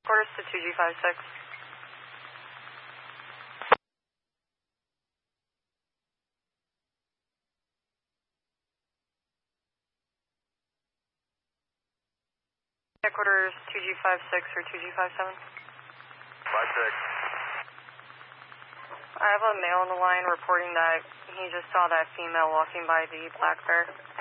Quarters to 2G56. Headquarters 2G56 or 2G57. 56. I have a male on the line reporting that he just saw that female walking by the Black Bear.